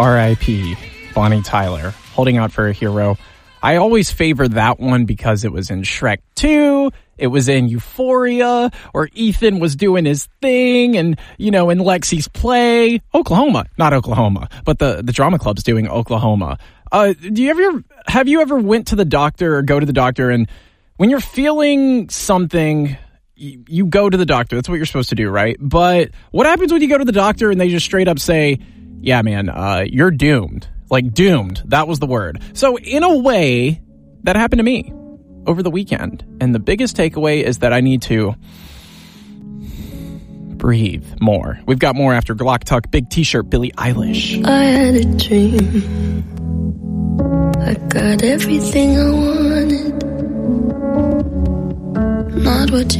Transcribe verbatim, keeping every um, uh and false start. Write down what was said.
R I P Bonnie Tyler, Holding Out for a Hero. I always favored that one because it was in Shrek two, it was in Euphoria, or Ethan was doing his thing, and, you know, in Lexi's play, Oklahoma, not Oklahoma, but the, the drama club's doing Oklahoma. Uh, do you ever, have you ever went to the doctor or go to the doctor, and when you're feeling something, you, you go to the doctor, that's what you're supposed to do, right? But what happens when you go to the doctor and they just straight up say, yeah, man, uh, you're doomed. Like, doomed. That was the word. So, in a way, that happened to me over the weekend. And the biggest takeaway is that I need to breathe more. We've got more after Glock Talk. Big T-shirt, Billie Eilish. I had a dream. I got everything I wanted. Not what